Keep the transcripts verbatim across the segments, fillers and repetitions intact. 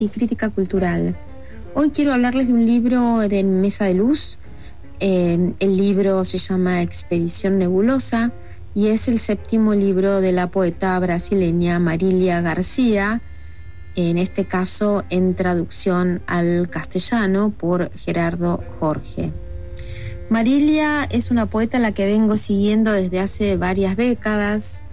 y crítica cultural. Hoy quiero hablarles de un libro de Mesa de Luz. Eh, el libro se llama Expedición Nebulosa y es el séptimo libro de la poeta brasileña Marília García, en este caso en traducción al castellano por Gerardo Jorge. Marília es una poeta a la que vengo siguiendo desde hace varias décadas,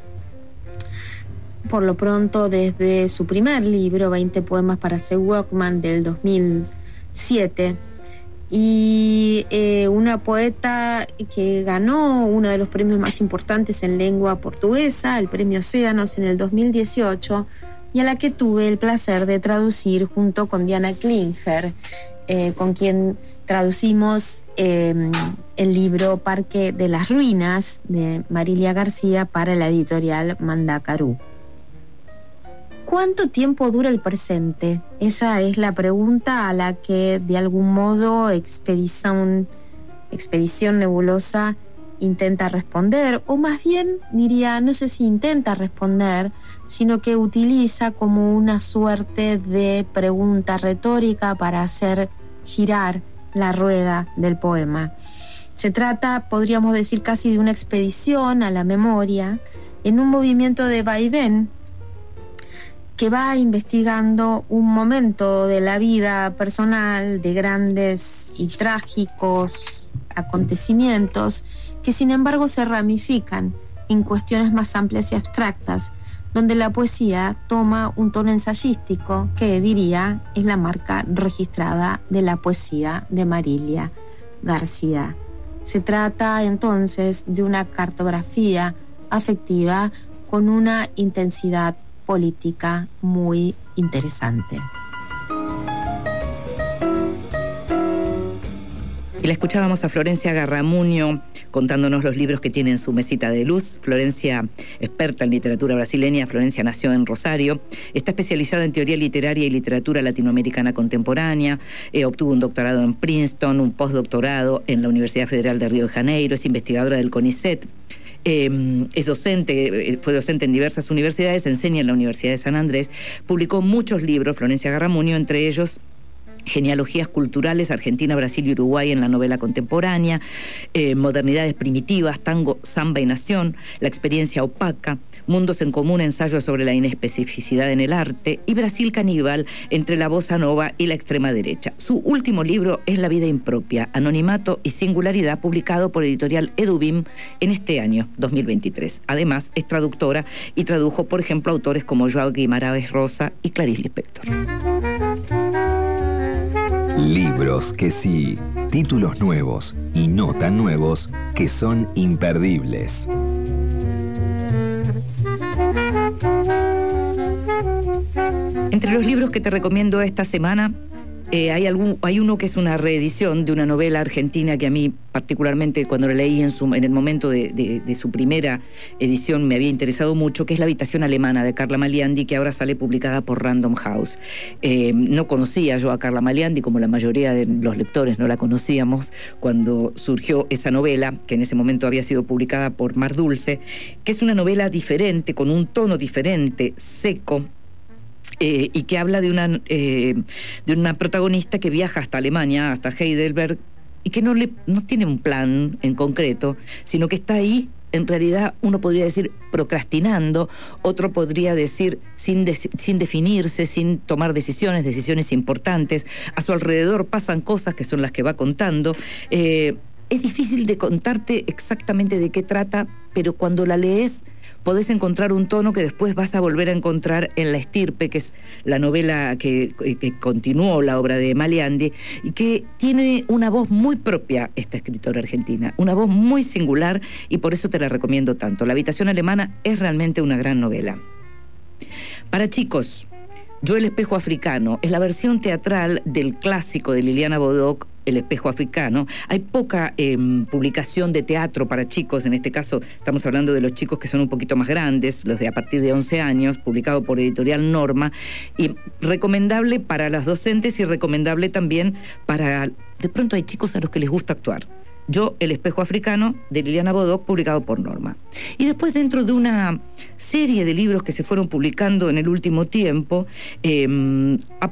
por lo pronto desde su primer libro, veinte poemas para C. Walkman, del dos mil siete, y eh, una poeta que ganó uno de los premios más importantes en lengua portuguesa, el Premio Océanos, en el dos mil dieciocho, y a la que tuve el placer de traducir junto con Diana Klinger, eh, con quien traducimos eh, el libro Parque de las Ruinas de Marília García para la editorial Mandacaru. ¿Cuánto tiempo dura el presente? Esa es la pregunta a la que de algún modo Expedición, Expedición Nebulosa intenta responder, o más bien diría, no sé si intenta responder, sino que utiliza como una suerte de pregunta retórica para hacer girar la rueda del poema. Se trata, podríamos decir, casi de una expedición a la memoria en un movimiento de vaivén que va investigando un momento de la vida personal de grandes y trágicos acontecimientos que sin embargo se ramifican en cuestiones más amplias y abstractas, donde la poesía toma un tono ensayístico que, diría, es la marca registrada de la poesía de Marília García. Se trata entonces de una cartografía afectiva con una intensidad política muy interesante. Y la escuchábamos a Florencia Garramuño contándonos los libros que tiene en su mesita de luz. Florencia, experta en literatura brasileña. Florencia nació en Rosario, está especializada en teoría literaria y literatura latinoamericana contemporánea, eh, obtuvo un doctorado en Princeton, un postdoctorado en la Universidad Federal de Río de Janeiro, es investigadora del CONICET. Eh, es docente, fue docente en diversas universidades, enseña en la Universidad de San Andrés, publicó muchos libros, Florencia Garramuño, entre ellos Genealogías culturales, Argentina, Brasil y Uruguay en la novela contemporánea, eh, Modernidades primitivas, Tango, Samba y Nación, La experiencia opaca, Mundos en común, ensayo sobre la inespecificidad en el arte, y Brasil caníbal, entre la bossa nova y la extrema derecha. Su último libro es La vida impropia, anonimato y singularidad, publicado por editorial Edubim en este año, dos mil veintitrés. Además, es traductora y tradujo, por ejemplo, autores como Joao Guimarães Rosa y Clarice Lispector. Libros que sí, títulos nuevos y no tan nuevos que son imperdibles. Entre los libros que te recomiendo esta semana, eh, hay, algún, hay uno que es una reedición de una novela argentina que a mí particularmente cuando la leí en, su, en el momento de, de, de su primera edición me había interesado mucho, que es La habitación alemana de Carla Maliandi, que ahora sale publicada por Random House. Eh, no conocía yo a Carla Maliandi, como la mayoría de los lectores no la conocíamos cuando surgió esa novela, que en ese momento había sido publicada por Mar Dulce, que es una novela diferente, con un tono diferente, seco, Eh, y que habla de una, eh, de una protagonista que viaja hasta Alemania, hasta Heidelberg, y que no, le, no tiene un plan en concreto, sino que está ahí, en realidad uno podría decir procrastinando, otro podría decir sin, de, sin definirse, sin tomar decisiones, decisiones importantes. A su alrededor pasan cosas que son las que va contando. Eh, es difícil de contarte exactamente de qué trata, pero cuando la lees podés encontrar un tono que después vas a volver a encontrar en La estirpe, que es la novela que, que continuó la obra de Maliandi, y que tiene una voz muy propia, esta escritora argentina, una voz muy singular, y por eso te la recomiendo tanto. La habitación alemana es realmente una gran novela. Para chicos, Yo el espejo africano es la versión teatral del clásico de Liliana Bodoc, El espejo africano. Hay poca eh, publicación de teatro para chicos, en este caso estamos hablando de los chicos que son un poquito más grandes, los de a partir de once años, publicado por Editorial Norma, y recomendable para las docentes y recomendable también para... De pronto hay chicos a los que les gusta actuar. Yo, El espejo africano, de Liliana Bodoc, publicado por Norma. Y después, dentro de una serie de libros que se fueron publicando en el último tiempo, eh,